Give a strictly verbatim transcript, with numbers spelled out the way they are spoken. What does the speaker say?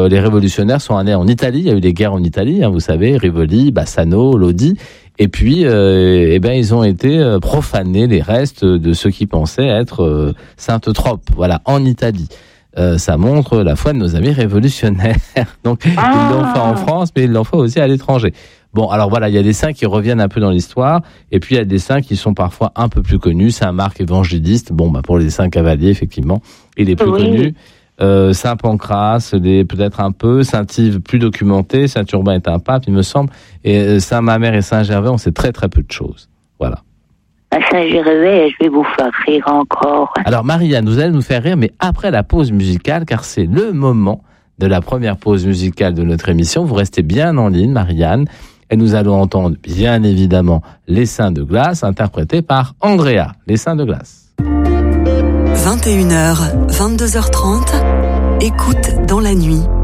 les révolutionnaires sont nés en Italie. Il y a eu des guerres en Italie, hein, vous savez, Rivoli, Bassano, Lodi. Et puis, euh, eh ben, ils ont été profanés, les restes de ceux qui pensaient être euh, Sainte-Trope, voilà, en Italie. Euh, ça montre la foi de nos amis révolutionnaires. Donc, ah. ils l'ont fait en France, mais ils l'ont fait aussi à l'étranger. Bon, alors voilà, il y a des saints qui reviennent un peu dans l'histoire, et puis il y a des saints qui sont parfois un peu plus connus. Saint Marc évangéliste, bon, bah pour les saints cavaliers, effectivement, il est plus oui. connu. Euh, Saint Pancrace, les, peut-être un peu. Saint Yves, plus documenté. Saint Urbain est un pape, il me semble. Et euh, Saint Mamère et Saint Gervais, on sait très très peu de choses. Voilà. À Saint-Gervais, je vais vous faire rire encore. Alors, Marianne, vous allez nous faire rire, mais après la pause musicale, car c'est le moment de la première pause musicale de notre émission. Vous restez bien en ligne, Marianne, et nous allons entendre, bien évidemment, Les Saints de Glace, interprétés par Andrea, Les Saints de Glace. vingt et une heures, vingt-deux heures trente, écoute dans la nuit.